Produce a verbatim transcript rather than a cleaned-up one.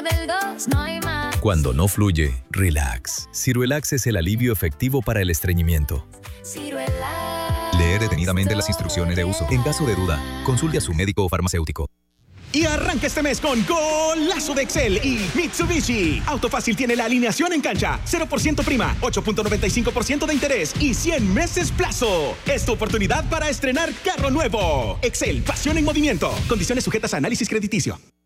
Del dos no hay más. Cuando no fluye, relax. Ciruelax es el alivio efectivo para el estreñimiento. Ciruelax. Lee detenidamente las instrucciones de uso. En caso de duda, consulte a su médico o farmacéutico. Y arranca este mes con Golazo de Excel y Mitsubishi. Auto Fácil tiene la alineación en cancha, cero por ciento prima, ocho punto noventa y cinco por ciento de interés y cien meses plazo. Es tu oportunidad para estrenar carro nuevo. Excel, pasión en movimiento. Condiciones sujetas a análisis crediticio.